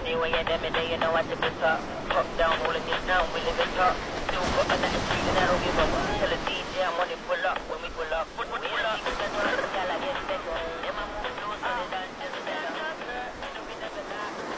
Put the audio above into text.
Anyway, and every day, you know I tip the top. Top down, all in this town, we live in top.